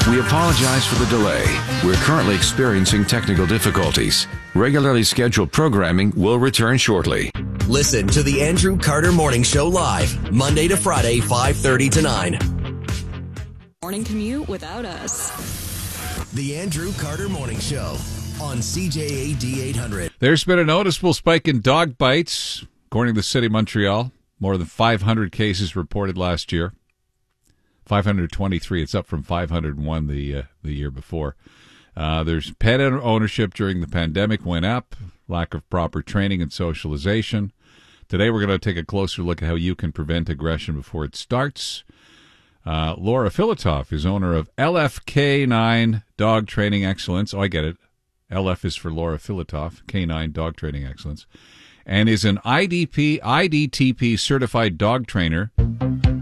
We apologize for the delay. We're currently experiencing technical difficulties. Regularly scheduled programming will return shortly. Listen to the Andrew Carter Morning Show live, Monday to Friday, 5:30 to 9. Morning commute without us. The Andrew Carter Morning Show on CJAD 800. There's been a noticeable spike in dog bites, according to the City of Montreal. More than 500 cases reported last year. 523. It's up from 501 the year before. There's pet ownership during the pandemic went up. Lack of proper training and socialization. Today we're going to take a closer look at how you can prevent aggression before it starts. Laura Filatoff is owner of LF K9 Dog Training Excellence. Oh, I get it. LF is for Laura Filatoff, K9 Dog Training Excellence, and is an IDTP certified dog trainer.